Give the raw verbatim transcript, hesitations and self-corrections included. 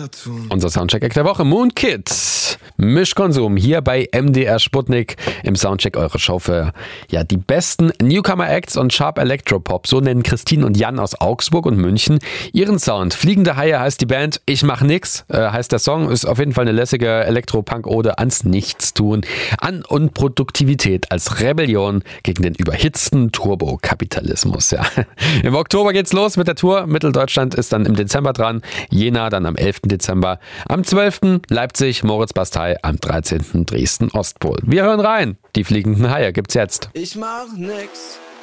wieder tun? Unser Soundcheck-Act der Woche, Moon Kid. Mischkonsum hier bei M D R Sputnik im Soundcheck, eure Show für ja, die besten Newcomer-Acts und Sharp Electropop. So nennen Christine und Jan aus Augsburg und München ihren Sound. Fliegende Haie heißt die Band, ich mach nix, äh, heißt der Song. Ist auf jeden Fall eine lässige Elektropunk-Ode ans Nichtstun, an Unproduktivität als Rebellion gegen den überhitzten Turbokapitalismus. Ja. Im Oktober geht's los mit der Tour. Mitteldeutschland ist dann im Dezember dran. Jena dann am elften Dezember. Am zwölften Leipzig, Moritz-Bastei. Am dreizehnten Dresden Ostpol. Wir hören rein. Die fliegenden Haie gibt's jetzt. Ich mach nix.